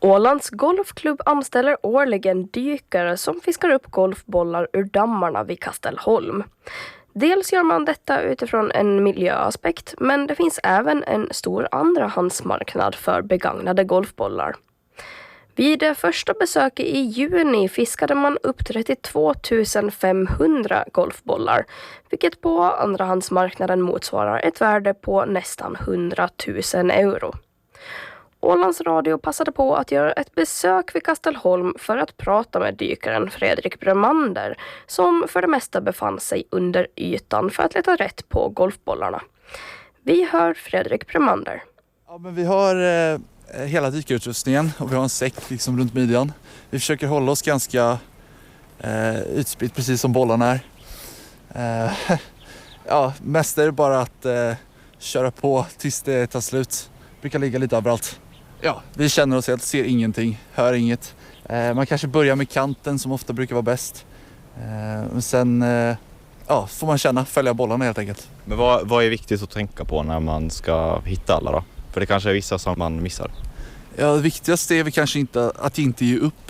Ålands golfklubb anställer årligen dykare som fiskar upp golfbollar ur dammarna vid Kastelholm. Dels gör man detta utifrån en miljöaspekt, men det finns även en stor andrahandsmarknad för begagnade golfbollar. Vid det första besöket i juni fiskade man upp 32 500 golfbollar, vilket på andrahandsmarknaden motsvarar ett värde på nästan 100 000 euro. Ålands Radio passade på att göra ett besök vid Kastelholm för att prata med dykaren Fredrik Bremander, som för det mesta befann sig under ytan för att leta rätt på golfbollarna. Vi hör Fredrik Bremander. Ja, men vi har hela dykarutrustningen och vi har en säck liksom runt midjan. Vi försöker hålla oss ganska utspritt precis som bollarna är. Ja, mest är det bara att köra på tills det tar slut. Brukar ligga lite överallt. Ja, vi känner oss helt, ser ingenting, hör inget. Man kanske börjar med kanten som ofta brukar vara bäst. Och sen får man följa bollarna helt enkelt. Men vad är viktigt att tänka på när man ska hitta alla då? För det kanske är vissa som man missar. Ja, det viktigaste är väl kanske inte att inte ge upp.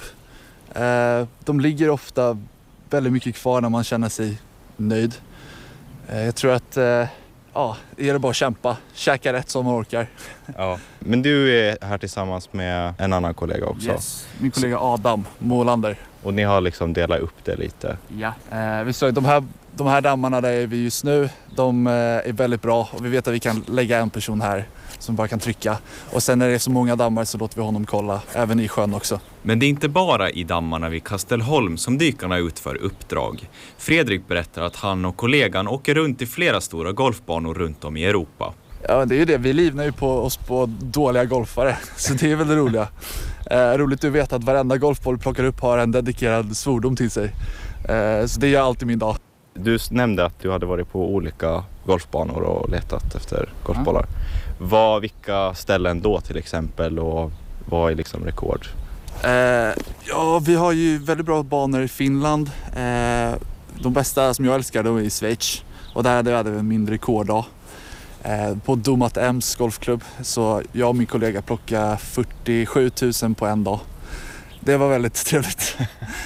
De ligger ofta väldigt mycket kvar när man känner sig nöjd. Jag tror att det är bara att kämpa, käka rätt som man orkar. Ja. Men du är här tillsammans med en annan kollega också. Yes, min kollega Adam Målander. Och ni har liksom delat upp det lite. Ja, vi såg de här dammarna där vi just nu, de är väldigt bra och vi vet att vi kan lägga en person här som bara kan trycka. Och sen när det är så många dammar så låter vi honom kolla, även i sjön också. Men det är inte bara i dammarna vid Kastelholm som dykarna utför uppdrag. Fredrik berättar att han och kollegan åker runt i flera stora golfbanor runt om i Europa. Ja, det är ju det. Vi livnar ju på oss på dåliga golfare, så det är väl det roliga. Roligt att veta att varenda golfboll plockar upp har en dedikerad svordom till sig. Så det gör alltid min dag. Du nämnde att du hade varit på olika golfbanor och letat efter golfbollar. Vilka ställen då till exempel och vad är liksom rekord? Vi har ju väldigt bra banor i Finland. De bästa som jag älskar då är i Schweiz. Och där hade vi en mindre rekorddag. På Domat Ems golfklubb så jag och min kollega plockade 47 000 på en dag. Det var väldigt trevligt.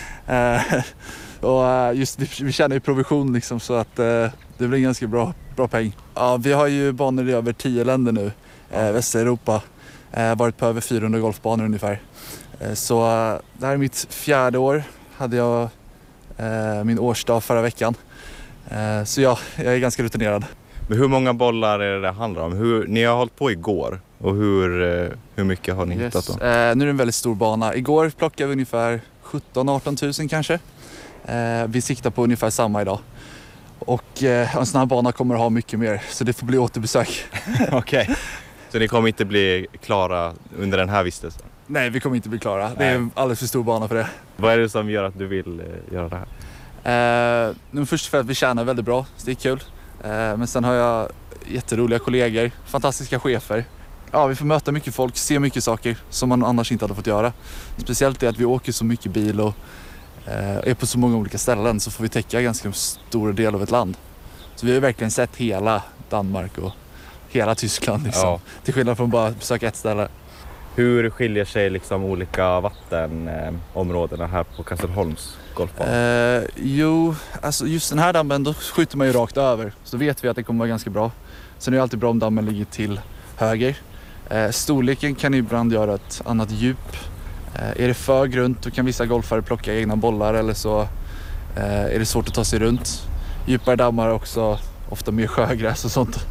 Och just vi tjänar ju provision liksom, så att det blir ganska bra peng. Ja, vi har ju banor i över 10 länder nu, Västeuropa. Varit på över 400 golfbanor ungefär. Så det här är mitt 4:e år. Hade jag min årsdag förra veckan. Så jag är ganska rutinerad. Men hur många bollar är det handlar om? Ni har hållit på igår och hur mycket har ni hittat då? Nu är det en väldigt stor bana. Igår plockade vi ungefär 17-18 000 kanske. Vi siktar på ungefär samma idag. Och en sån här bana kommer att ha mycket mer, så det får bli återbesök. Okej. Så ni kommer inte bli klara under den här vistelsen? Nej, vi kommer inte bli klara. Det är en alldeles för stor bana för det. Vad är det som gör att du vill göra det här? Först för att vi tjänar väldigt bra, så det är kul. Men sen har jag jätteroliga kollegor, fantastiska chefer. Ja, vi får möta mycket folk, se mycket saker som man annars inte hade fått göra. Speciellt det att vi åker så mycket bil och är på så många olika ställen, så får vi täcka ganska stor del av ett land. Så vi har verkligen sett hela Danmark och hela Tyskland liksom. Ja. Till skillnad från bara att besöka ett ställe. Hur skiljer sig liksom olika vattenområdena här på Kastelholms golfbana? Alltså just den här dammen, då skjuter man ju rakt över. Så vet vi att det kommer vara ganska bra. Sen är det alltid bra om dammen ligger till höger. Storleken kan ibland göra ett annat djup. Är det för grunt då kan vissa golfare plocka egna bollar, eller så är det svårt att ta sig runt. Djupare dammar är också ofta mer sjögräs och sånt.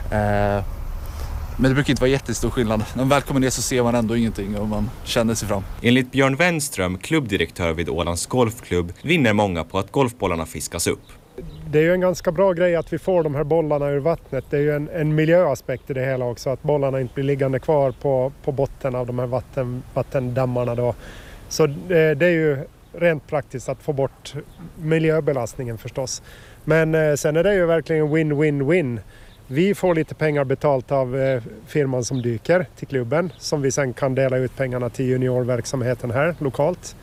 Men det brukar inte vara jättestor skillnad. När man väl kommer ner så ser man ändå ingenting och man känner sig fram. Enligt Björn Wenström, klubbdirektör vid Ålands golfklubb, vinner många på att golfbollarna fiskas upp. Det är ju en ganska bra grej att vi får de här bollarna ur vattnet. Det är ju en miljöaspekt i det hela också, att bollarna inte blir liggande kvar på botten av de här vattendammarna då. Så det är ju rent praktiskt att få bort miljöbelastningen förstås. Men sen är det ju verkligen win-win-win. Vi får lite pengar betalt av firman som dyker till klubben, som vi sen kan dela ut pengarna till juniorverksamheten här lokalt.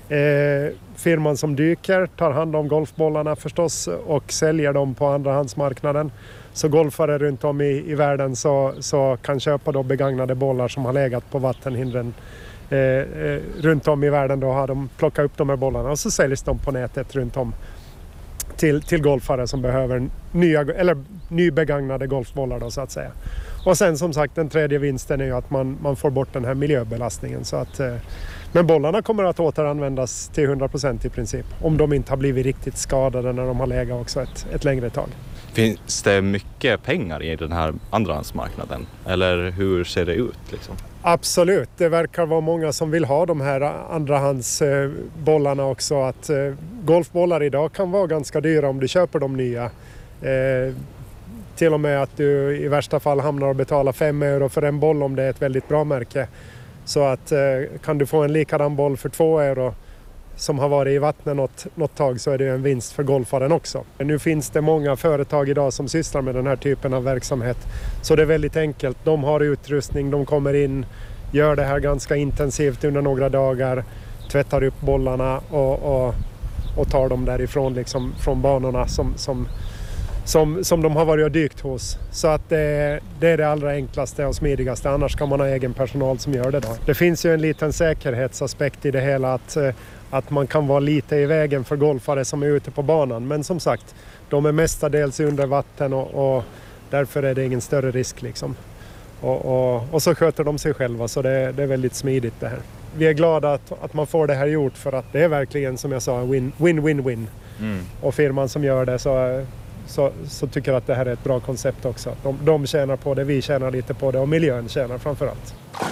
Firman som dyker tar hand om golfbollarna förstås och säljer dem på andrahandsmarknaden. Så golfare runt om i världen så kan köpa då begagnade bollar som har legat på vattenhindren runt om i världen. Då har de plockat upp de här bollarna och så säljs de på nätet runt om till golfare som behöver nybegagnade golfbollar då, så att säga. Och sen som sagt den tredje vinsten är ju att man får bort den här miljöbelastningen. Så att, men bollarna kommer att återanvändas till 100% i princip. Om de inte har blivit riktigt skadade när de har legat också ett längre tag. Finns det mycket pengar i den här andrahandsmarknaden? Eller hur ser det ut liksom? Absolut, det verkar vara många som vill ha de här andrahandsbollarna också. Att golfbollar idag kan vara ganska dyra om du köper de nya. Till och med att du i värsta fall hamnar och betalar 5 euro för en boll om det är ett väldigt bra märke. Så att kan du få en likadan boll för 2 euro som har varit i vattnet något tag, så är det en vinst för golfaren också. Nu finns det många företag idag som sysslar med den här typen av verksamhet. Så det är väldigt enkelt. De har utrustning, de kommer in, gör det här ganska intensivt under några dagar, tvättar upp bollarna och tar dem därifrån liksom, från banorna som de har varit och dykt hos. Så att det är det allra enklaste och smidigaste. Annars kan man ha egen personal som gör det då. Det finns ju en liten säkerhetsaspekt i det hela, att man kan vara lite i vägen för golfare som är ute på banan. Men som sagt, de är mestadels under vatten och därför är det ingen större risk liksom. Och så sköter de sig själva, så det är väldigt smidigt det här. Vi är glada att man får det här gjort, för att det är verkligen, som jag sa, win-win-win. Och firman som gör det så tycker att det här är ett bra koncept också. De tjänar på det, vi tjänar lite på det och miljön tjänar framförallt.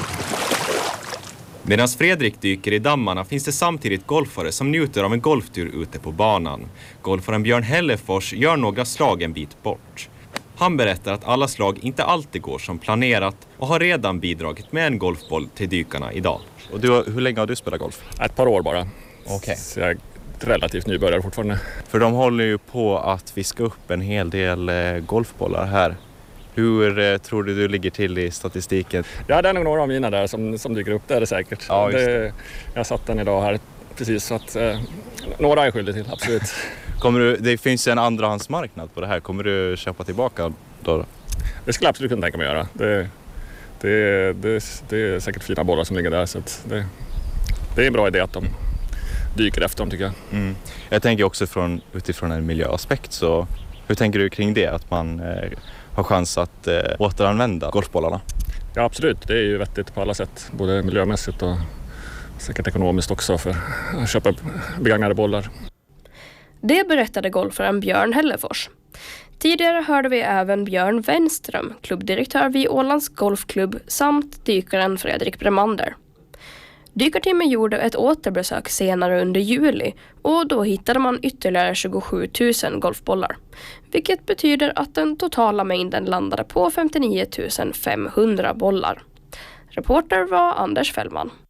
Medan Fredrik dyker i dammarna finns det samtidigt golfare som njuter av en golftur ute på banan. Golfaren Björn Hellefors gör några slag en bit bort. Han berättar att alla slag inte alltid går som planerat och har redan bidragit med en golfboll till dykarna idag. Och hur länge har du spelat golf? Ett par år bara. Okej. Så jag är relativt nybörjare fortfarande. För de håller ju på att fiska upp en hel del golfbollar här. Hur tror du ligger till i statistiken? Ja, det är nog några av mina där som dyker upp, det är det säkert. Ja, just det. Jag satt den idag här precis, så att några är jag skyldig till, absolut. Det finns ju en andrahandsmarknad på det här. Kommer du köpa tillbaka då? Det skulle jag absolut kunna tänka mig göra. Det är säkert fina bollar som ligger där, så att det är en bra idé att de dyker efter dem, tycker jag. Mm. Jag tänker också utifrån en miljöaspekt, så hur tänker du kring det? Att man har chans att återanvända golfbollarna? Ja, absolut. Det är ju vettigt på alla sätt. Både miljömässigt och säkert ekonomiskt också, för att köpa begagnade bollar. Det berättade golfaren Björn Hellefors. Tidigare hörde vi även Björn Wenström, klubbdirektör vid Ålands golfklubb, samt dykaren Fredrik Bremander. Dykarteamet gjorde ett återbesök senare under juli och då hittade man ytterligare 27 000 golfbollar. Vilket betyder att den totala mängden landade på 59 500 bollar. Reporter var Anders Fällman.